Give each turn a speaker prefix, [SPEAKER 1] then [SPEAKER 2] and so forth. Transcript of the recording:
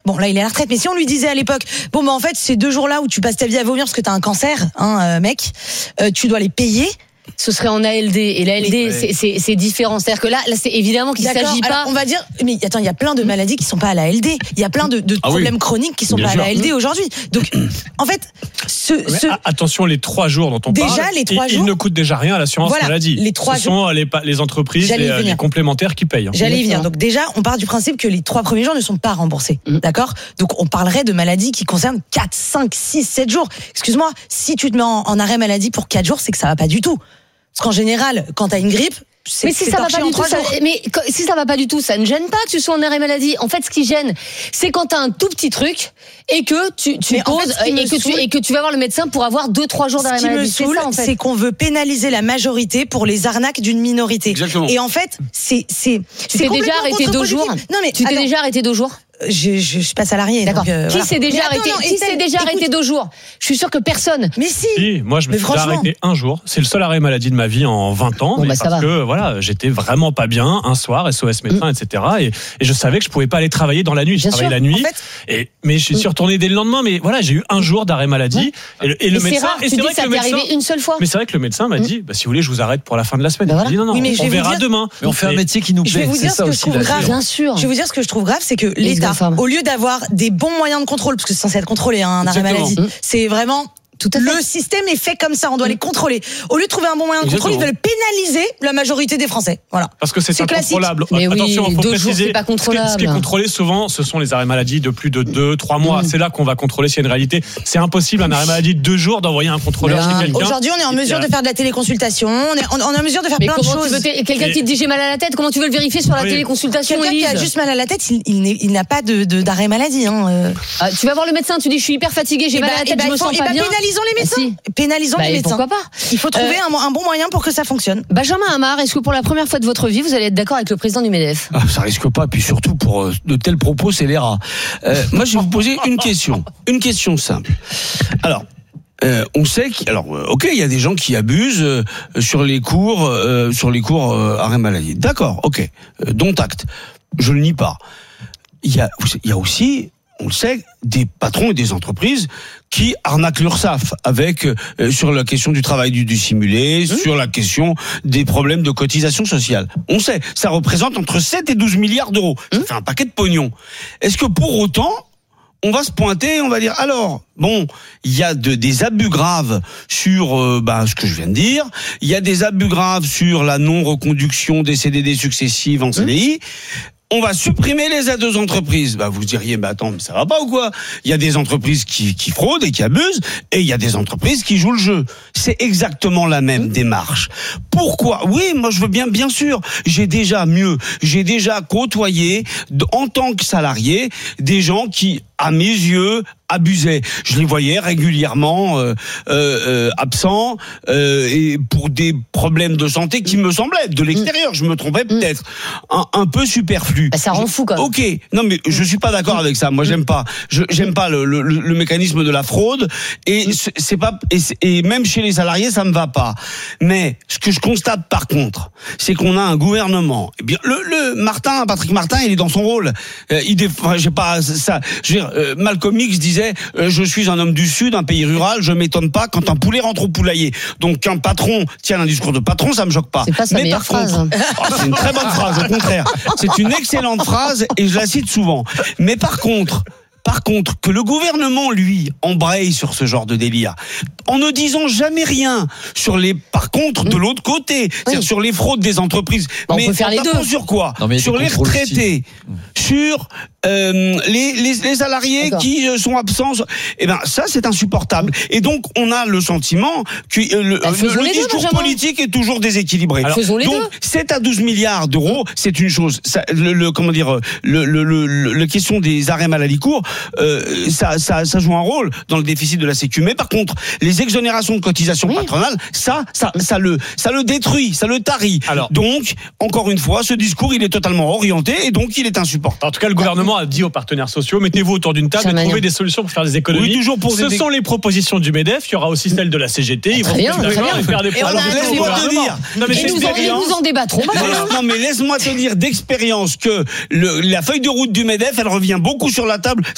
[SPEAKER 1] Bon, là, il est à la retraite. Mais si on lui disait à l'époque, bon, bah, en fait, ces 2 jours-là où tu passes ta vie à vomir parce que t'as un cancer, mec, tu dois les payer.
[SPEAKER 2] Ce serait en ALD. Et l'ALD, c'est différent. C'est-à-dire que là, c'est évidemment qu'il ne s'agit pas.
[SPEAKER 1] Alors, on va dire, mais attends, il y a plein de maladies qui sont pas à l'ALD. Il y a plein de problèmes chroniques qui sont pas à l'ALD aujourd'hui. Donc, en fait,
[SPEAKER 3] attention, les 3 jours dont on parle.
[SPEAKER 1] Déjà, les 3 jours.
[SPEAKER 3] Ils ne coûtent déjà rien à l'assurance maladie.
[SPEAKER 1] Les 3
[SPEAKER 3] Ce sont les entreprises, les complémentaires qui payent.
[SPEAKER 1] J'allais y venir. Donc, déjà, on part du principe que les 3 premiers jours ne sont pas remboursés. D'accord? Donc, on parlerait de maladies qui concernent 4, 5, 6, 7 jours. Excuse-moi, si tu te mets en arrêt maladie pour 4 jours, c'est que ça va pas du tout. Parce qu'en général, quand t'as une grippe,
[SPEAKER 2] mais si ça va pas du tout, si ça va pas du tout, ça ne gêne pas que tu sois en arrêt maladie. En fait, ce qui gêne, c'est quand t'as un tout petit truc et que tu poses et que tu vas voir le médecin pour avoir 2-3 jours d'arrêt maladie.
[SPEAKER 1] Ce qui me saoule, c'est qu'on veut pénaliser la majorité pour les arnaques d'une minorité.
[SPEAKER 4] Exactement.
[SPEAKER 1] Et en fait, c'est
[SPEAKER 2] tu t'es déjà arrêté 2 jours.
[SPEAKER 1] Non mais
[SPEAKER 2] tu t'es déjà arrêté 2 jours.
[SPEAKER 1] Je suis pas salarié.
[SPEAKER 2] D'accord.
[SPEAKER 1] Donc,
[SPEAKER 2] qui s'est déjà arrêté Qui s'est déjà arrêté 2 jours? Je suis sûr que personne.
[SPEAKER 1] Mais si.
[SPEAKER 3] Moi, je me suis déjà arrêté 1 jour. C'est le seul arrêt maladie de ma vie en 20 ans.
[SPEAKER 2] Bon,
[SPEAKER 3] parce que voilà, j'étais vraiment pas bien un soir, SOS médecin, etc. Et je savais que je pouvais pas aller travailler dans la nuit. Je travaillais la nuit. En fait, mais je suis retourné dès le lendemain. Mais voilà, j'ai eu 1 jour d'arrêt maladie. Et le médecin.
[SPEAKER 2] Et c'est vrai que ça t'est arrivé une seule fois.
[SPEAKER 3] Mais c'est vrai que le médecin m'a dit, si vous voulez, je vous arrête pour la fin de la semaine. Il dit non, on verra demain.
[SPEAKER 4] Mais on fait un métier qui nous plaît.
[SPEAKER 1] C'est ça aussi.
[SPEAKER 2] Bien sûr.
[SPEAKER 1] Je vais vous dire ce que je trouve grave, c'est que l'État, au lieu d'avoir des bons moyens de contrôle, parce que c'est censé être contrôlé, un arrêt maladie, c'est vraiment le système est fait comme ça, on doit les contrôler. Au lieu de trouver un bon moyen de contrôle, ils veulent pénaliser la majorité des Français. Voilà.
[SPEAKER 3] Parce que c'est incontrôlable.
[SPEAKER 2] Mais
[SPEAKER 3] attention,
[SPEAKER 2] oui,
[SPEAKER 3] faut
[SPEAKER 2] 2 jours,
[SPEAKER 3] préciser.
[SPEAKER 2] c'est pas contrôlable.
[SPEAKER 3] Ce qui est contrôlé souvent, ce sont les arrêts maladie de plus de 2-3 mois. C'est là qu'on va contrôler s'il y a une réalité. C'est impossible, un arrêt maladie de 2 jours, d'envoyer un contrôleur chez quelqu'un.
[SPEAKER 1] Aujourd'hui, on est en mesure de faire de la téléconsultation, on est en mesure de faire plein de choses.
[SPEAKER 2] Quelqu'un qui te dit j'ai mal à la tête, comment tu veux le vérifier sur la téléconsultation?
[SPEAKER 1] Quelqu'un qui a juste mal à la tête, il n'a pas d'arrêt maladie.
[SPEAKER 2] Tu vas voir le médecin, tu dis je suis hyper fatigué, j'ai mal à la tête, je me sens pas bien.
[SPEAKER 1] Pénalisons les médecins. Pénalisons les médecins.
[SPEAKER 2] Pourquoi pas?
[SPEAKER 1] Il faut trouver un bon moyen pour que ça fonctionne.
[SPEAKER 2] Benjamin Hamar, est-ce que pour la première fois de votre vie, vous allez être d'accord avec le président du MEDEF?
[SPEAKER 4] Ça risque pas, puis surtout pour de tels propos scélérats. Moi, je vais vous poser une question simple. Alors, on sait il y a des gens qui abusent sur les cours arrêt maladie. D'accord, ok, dont acte. Je le nie pas. Il y a aussi, on le sait, des patrons et des entreprises qui arnaquent l'URSSAF avec sur la question du travail du dissimulé, sur la question des problèmes de cotisation sociale. On sait, ça représente entre 7 et 12 milliards d'euros. Ça fait un paquet de pognon. Est-ce que pour autant, on va se pointer, on va dire, alors, bon, il y a des abus graves sur ce que je viens de dire, il y a des abus graves sur la non-reconduction des CDD successives en CDI, on va supprimer les aides aux entreprises. Vous diriez, attends, mais ça va pas ou quoi? Il y a des entreprises qui fraudent et qui abusent, et il y a des entreprises qui jouent le jeu. C'est exactement la même démarche. Pourquoi? Oui, moi je veux bien sûr. J'ai déjà côtoyé, en tant que salarié, des gens qui, à mes yeux, abusaient. Je les voyais régulièrement absents et pour des problèmes de santé qui me semblaient de l'extérieur. Je me trompais peut-être un peu superflu.
[SPEAKER 2] Ça rend fou quand même.
[SPEAKER 4] Ok, non mais je suis pas d'accord avec ça. Moi j'aime pas le mécanisme de la fraude et c'est pas et même chez les salariés ça me va pas. Mais ce que je constate par contre, c'est qu'on a un gouvernement. Eh bien Patrick Martin, il est dans son rôle. J'ai pas ça. Je veux dire, Malcolm X disait je suis un homme du Sud, un pays rural, je m'étonne pas quand un poulet rentre au poulailler. Donc qu'un patron tienne un discours de patron, ça me choque pas.
[SPEAKER 2] C'est pas sa meilleure phrase.
[SPEAKER 4] C'est une très bonne phrase, au contraire. C'est une excellente phrase et je la cite souvent. Mais par contre, que le gouvernement, lui, embraye sur ce genre de délire, en ne disant jamais rien sur par contre, de l'autre côté, c'est-à-dire sur les fraudes des entreprises.
[SPEAKER 2] Mais on peut faire les deux.
[SPEAKER 4] Sur quoi? Sur les retraités, sur les salariés qui sont absents. Ça, c'est insupportable. Et donc, on a le sentiment que le discours politique est toujours déséquilibré.
[SPEAKER 2] Donc,
[SPEAKER 4] 7 à 12 milliards d'euros, c'est une chose. La question des arrêts maladie courts, ça joue un rôle dans le déficit de la Sécu. Mais par contre, les exonérations de cotisations patronales, ça le détruit, ça le tarit. Donc, encore une fois, ce discours, il est totalement orienté et donc il est insupportable.
[SPEAKER 3] En tout cas, le gouvernement a dit aux partenaires sociaux, mettez-vous autour d'une table et trouvez des solutions pour faire des économies.
[SPEAKER 4] Oui, toujours pour
[SPEAKER 3] Ce sont les propositions du MEDEF, il y aura aussi celles de la CGT. Ils vont faire des
[SPEAKER 4] laisse-moi te dire.
[SPEAKER 2] Nous en débattrons.
[SPEAKER 4] Non, mais laisse-moi te dire d'expérience que la feuille de route du MEDEF, elle revient beaucoup sur la table.